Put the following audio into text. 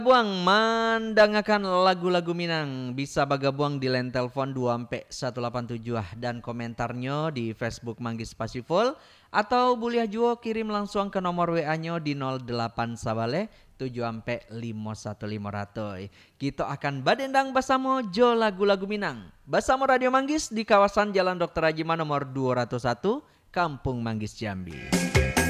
Buang mendengarkan lagu-lagu Minang bisa bagabuang di line telepon 2 187 dan komentarnya di Facebook Manggis Pasiful atau buliah juo kirim langsung ke nomor WA-nya di 08 Sabale 7 51500. Kita akan badendang bersama jo lagu-lagu Minang bersama Radio Manggis di kawasan Jalan Dr. Ajima nomor 201 Kampung Manggis Jambi.